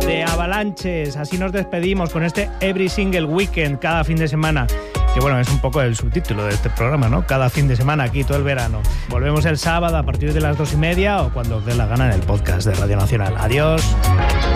de Avalanches. Así nos despedimos con este Every Single Weekend, cada fin de semana. Que bueno, es un poco el subtítulo de este programa, ¿no? Cada fin de semana aquí, todo el verano. Volvemos el sábado a partir de las 2:30 o cuando os dé la gana en el podcast de Radio Nacional. Adiós.